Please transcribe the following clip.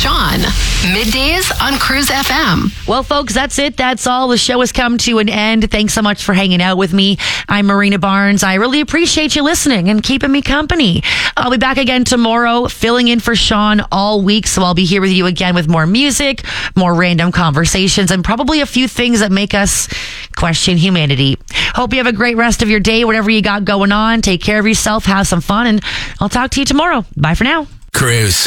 Sean. Middays on Cruise FM. Well, folks, that's it. That's all. The show has come to an end. Thanks so much for hanging out with me. I'm Marina Barnes. I really appreciate you listening and keeping me company. I'll be back again tomorrow, filling in for Sean all week. So I'll be here with you again with more music, more random conversations, and probably a few things that make us question humanity. Hope you have a great rest of your day, whatever you got going on. Take care of yourself, have some fun, and I'll talk to you tomorrow. Bye for now. Cruise.